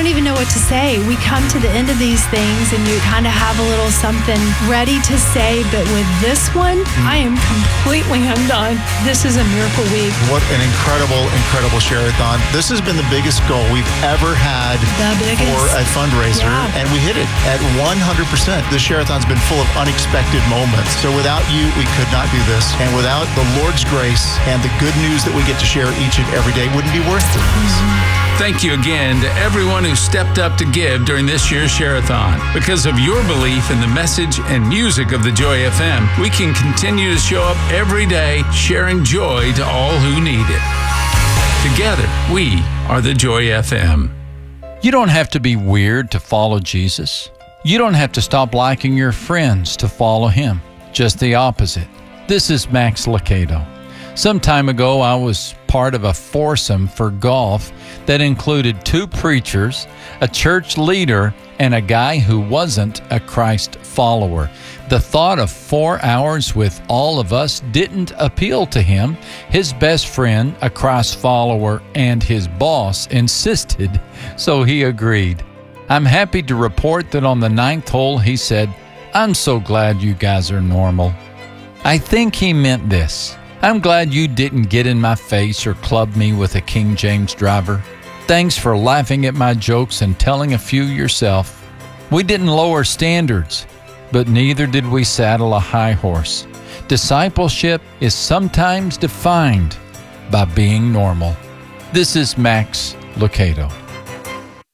don't even know what to say. We come to the end of these things and you kind of have a little something ready to say, but with this one, I am completely undone. This is a miracle week. What an incredible share-a-thon. This has been the biggest goal we've ever had for a fundraiser, and we hit it at 100%. The share-a-thon's been full of unexpected moments. So without you, we could not do this. And without the Lord's grace and the good news that we get to share each and every day, wouldn't be worth it. Thank you again to everyone who stepped up to give during this year's Share-a-thon. Because of your belief in the message and music of the Joy FM, we can continue to show up every day, sharing joy to all who need it. Together, we are the Joy FM. You don't have to be weird to follow Jesus. You don't have to stop liking your friends to follow him. Just the opposite. This is Max Lucado. Some time ago, I was part of a foursome for golf that included 2 preachers, a church leader, and a guy who wasn't a Christ follower. The thought of 4 hours with all of us didn't appeal to him. His best friend, a Christ follower, and his boss insisted, so he agreed. I'm happy to report that on the 9th hole, he said, "I'm so glad you guys are normal." I think he meant this. I'm glad you didn't get in my face or club me with a King James driver. Thanks for laughing at my jokes and telling a few yourself. We didn't lower standards, but neither did we saddle a high horse. Discipleship is sometimes defined by being normal. This is Max Lucado.